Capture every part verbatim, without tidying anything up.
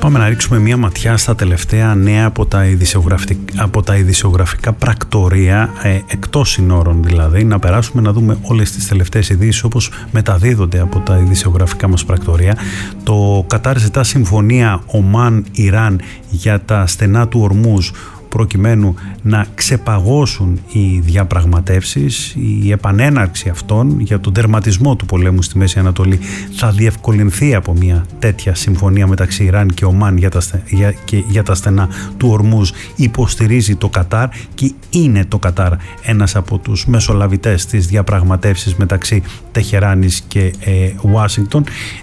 Πάμε να ρίξουμε μία ματιά στα τελευταία νέα από τα, από τα ειδησιογραφικά πρακτορία, ε, εκτός συνόρων δηλαδή, να περάσουμε να δούμε όλες τις τελευταίες ειδήσεις όπως μεταδίδονται από τα ειδησιογραφικά μας πρακτορία. Το Κατάρ ζητά συμφωνία Ομάν-Ιράν για τα στενά του Ορμούζ, προκειμένου να ξεπαγώσουν οι διαπραγματεύσεις. Η επανέναρξη αυτών για τον τερματισμό του πολέμου στη Μέση Ανατολή θα διευκολυνθεί από μια τέτοια συμφωνία μεταξύ Ιράν και Ομάν για τα, στε, για, και για τα στενά του Ορμούζ, υποστηρίζει το Κατάρ, και είναι το Κατάρ ένας από τους μεσολαβητές της διαπραγματεύσεις μεταξύ Τεχεράνης και ε, Ουάσιγκτον.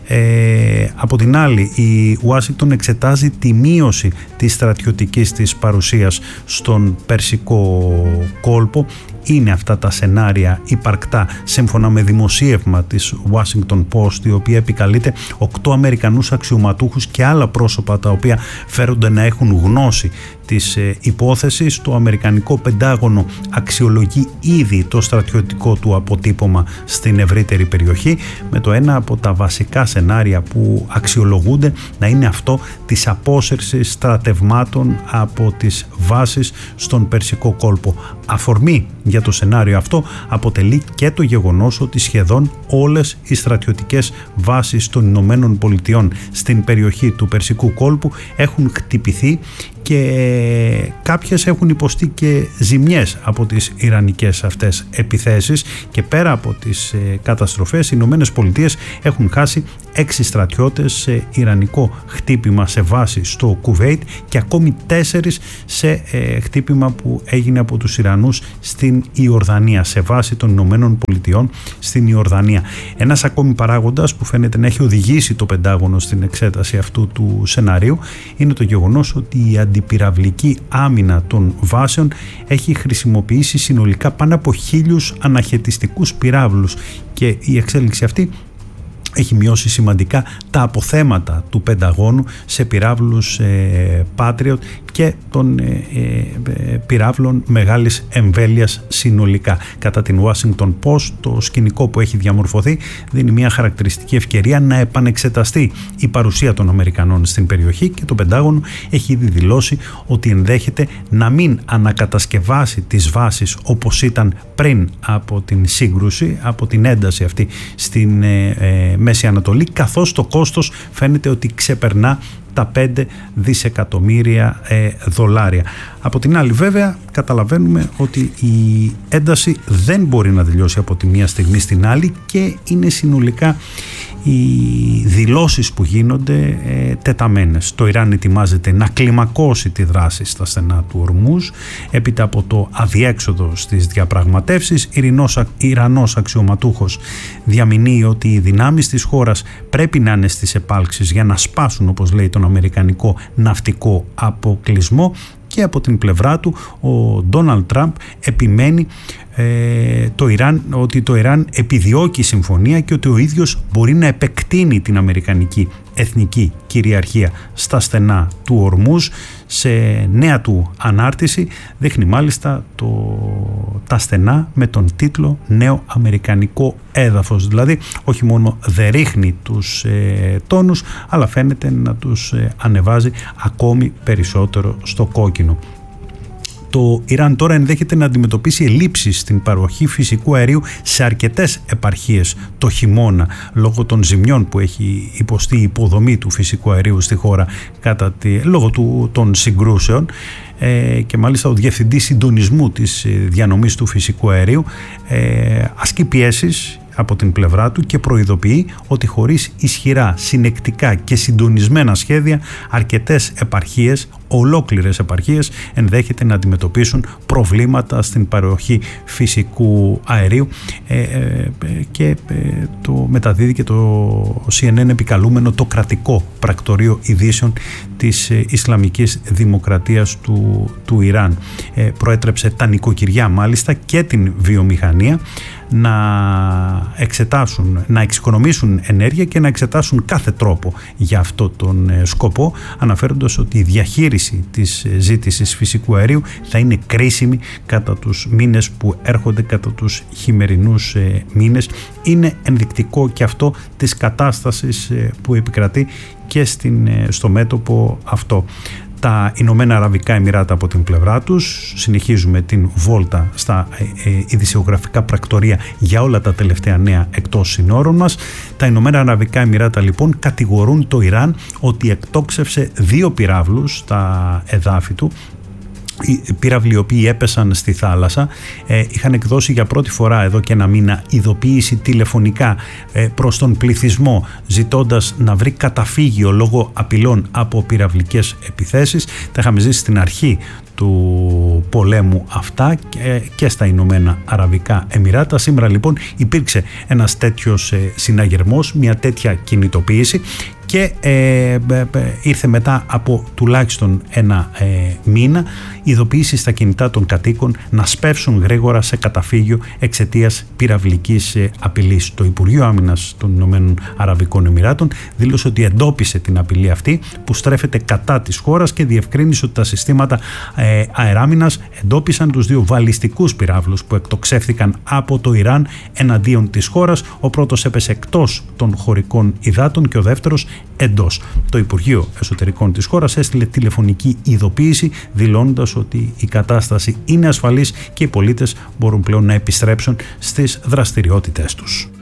Ε, από την άλλη, η Ουάσιγκτον εξετάζει τη μείωση της στρατιωτικής της παρουσίας στον Περσικό κόλπο. Είναι αυτά τα σενάρια υπαρκτά σύμφωνα με δημοσίευμα της Washington Post, η οποία επικαλείται οκτώ Αμερικανούς αξιωματούχους και άλλα πρόσωπα τα οποία φέρονται να έχουν γνώση της ε, υπόθεσης. Το Αμερικανικό Πεντάγωνο αξιολογεί ήδη το στρατιωτικό του αποτύπωμα στην ευρύτερη περιοχή, με το ένα από τα βασικά σενάρια που αξιολογούνται να είναι αυτό της απόσυρσης στρατευμάτων από τις βάσεις στον Περσικό κόλπο. Αφορμή για το σενάριο αυτό αποτελεί και το γεγονός ότι σχεδόν όλες οι στρατιωτικές βάσεις των Ηνωμένων Πολιτειών στην περιοχή του Περσικού κόλπου έχουν χτυπηθεί και κάποιες έχουν υποστεί και ζημιές από τις ιρανικές αυτές επιθέσεις, και πέρα από τις ε, καταστροφές, οι Ηνωμένες Πολιτείες έχουν χάσει έξι στρατιώτες σε ιρανικό χτύπημα σε βάση στο Κουβέιτ και ακόμη τέσσερις σε ε, χτύπημα που έγινε από τους Ιρανούς στην Ιορδανία, σε βάση των Ηνωμένων Πολιτειών στην Ιορδανία. Ένας ακόμη παράγοντας που φαίνεται να έχει οδηγήσει το Πεντάγωνο στην εξέταση αυτού του σενάριου είναι το γεγονός ότι η αντιπυραυλική άμυνα των βάσεων έχει χρησιμοποιήσει συνολικά πάνω από χίλιους αναχαιτιστικούς πυράβλους, και η εξέλιξη αυτή έχει μειώσει σημαντικά τα αποθέματα του Πενταγώνου σε πυράβλους ε, Patriot και των ε, ε, πυράβλων μεγάλης εμβέλειας συνολικά. Κατά την Washington Post, το σκηνικό που έχει διαμορφωθεί δίνει μια χαρακτηριστική ευκαιρία να επανεξεταστεί η παρουσία των Αμερικανών στην περιοχή, και το Πεντάγωνο έχει ήδη δηλώσει ότι ενδέχεται να μην ανακατασκευάσει τις βάσεις όπως ήταν πριν από την σύγκρουση, από την ένταση αυτή στην ε, ε, Μέση Ανατολή, καθώς το κόστος φαίνεται ότι ξεπερνά τα πέντε δισεκατομμύρια ε, δολάρια. Από την άλλη βέβαια καταλαβαίνουμε ότι η ένταση δεν μπορεί να τελειώσει από τη μία στιγμή στην άλλη, και είναι συνολικά οι δηλώσεις που γίνονται ε, τεταμένες. Το Ιράν ετοιμάζεται να κλιμακώσει τη δράση στα στενά του Ορμούζ έπειτα από το αδιέξοδο στις διαπραγματεύσεις. Ιρανός, Ιρανός αξιωματούχος διαμηνύει ότι οι δυνάμεις της χώρας πρέπει να είναι στις επάλξεις για να σπάσουν, όπως λέει, τον αμερικανικό ναυτικό αποκλεισμό. Και από την πλευρά του ο Ντόναλντ Τραμπ επιμένει ε, το Ιράν, ότι το Ιράν επιδιώκει συμφωνία και ότι ο ίδιος μπορεί να επεκτείνει την αμερικανική εθνική κυριαρχία στα στενά του Ορμούζ. Σε νέα του ανάρτηση δείχνει μάλιστα το, τα στενά με τον τίτλο «Νέο Αμερικανικό έδαφος». Δηλαδή όχι μόνο δεν ρίχνει τους ε, τόνους, αλλά φαίνεται να τους ε, ανεβάζει ακόμη περισσότερο στο κόκκινο. Το Ιράν τώρα ενδέχεται να αντιμετωπίσει ελλείψεις στην παροχή φυσικού αερίου σε αρκετές επαρχίες το χειμώνα, λόγω των ζημιών που έχει υποστεί η υποδομή του φυσικού αερίου στη χώρα κατά τη, λόγω του, των συγκρούσεων. Ε, και μάλιστα ο Διευθυντής Συντονισμού της Διανομής του Φυσικού Αερίου ε, ασκεί πιέσεις από την πλευρά του και προειδοποιεί ότι χωρίς ισχυρά, συνεκτικά και συντονισμένα σχέδια, αρκετές επαρχίες, ολόκληρες επαρχίες, ενδέχεται να αντιμετωπίσουν προβλήματα στην παροχή φυσικού αερίου, ε, ε, και ε, το μεταδίδει και το σι εν εν επικαλούμενο το κρατικό πρακτορείο ειδήσεων της ε, Ισλαμικής Δημοκρατίας του, του Ιράν. Ε, προέτρεψε τα νοικοκυριά μάλιστα και την βιομηχανία να εξετάσουν, να εξοικονομήσουν ενέργεια και να εξετάσουν κάθε τρόπο για αυτό τον σκοπό, αναφέροντας ότι η διαχείριση της ζήτησης φυσικού αερίου θα είναι κρίσιμη κατά τους μήνες που έρχονται, κατά τους χειμερινούς μήνες. Είναι ενδεικτικό και αυτό της κατάστασης που επικρατεί και στην, στο μέτωπο αυτό. Τα Ηνωμένα Αραβικά Εμιράτα από την πλευρά τους, συνεχίζουμε την βόλτα στα ε, ε, ειδησιογραφικά πρακτορία για όλα τα τελευταία νέα εκτός συνόρων μας. Τα Ηνωμένα Αραβικά Εμιράτα λοιπόν κατηγορούν το Ιράν ότι εκτόξευσε δύο πυράβλους στα εδάφη του. Οι πύραυλοι οι οποίοι έπεσαν στη θάλασσα ε, είχαν εκδώσει για πρώτη φορά εδώ και ένα μήνα ειδοποίηση τηλεφωνικά ε, προς τον πληθυσμό, ζητώντας να βρει καταφύγιο λόγω απειλών από πυραυλικές επιθέσεις. Τα είχαμε ζήσει στην αρχή του πολέμου αυτά και, και στα Ηνωμένα Αραβικά Εμιράτα. Σήμερα λοιπόν υπήρξε ένας τέτοιος ε, συναγερμός, μια τέτοια κινητοποίηση και ε, ε, ήρθε μετά από τουλάχιστον ένα ε, μήνα ειδοποίηση στα κινητά των κατοίκων να σπεύσουν γρήγορα σε καταφύγιο εξαιτίας πυραυλικής ε, απειλής. Το Υπουργείο Άμυνας των Ηνωμένων Αραβικών Εμιράτων δήλωσε ότι εντόπισε την απειλή αυτή που στρέφεται κατά της χώρας και διευκρίνησε ότι τα συστήματα ε, αεράμυνας εντόπισαν τους δύο βαλιστικούς πυράβλους που εκτοξεύθηκαν από το Ιράν εναντίον της χώρας. Ο πρώτος έπεσε εκτός των χωρικών υδάτων και ο δεύτερος εντός. Το Υπουργείο Εσωτερικών της χώρας έστειλε τηλεφωνική ειδοποίηση δηλώνοντας ότι η κατάσταση είναι ασφαλής και οι πολίτες μπορούν πλέον να επιστρέψουν στις δραστηριότητές τους.